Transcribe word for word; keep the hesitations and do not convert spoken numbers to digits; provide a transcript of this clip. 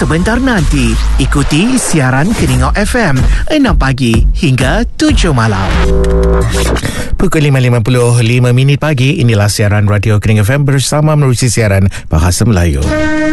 sebentar nanti. Ikuti siaran Keningau F M enam pagi hingga tujuh malam. Pukul lima lima puluh lima minit pagi, inilah siaran Radio Keningau F M bersama menerusi siaran Bahasa Melayu.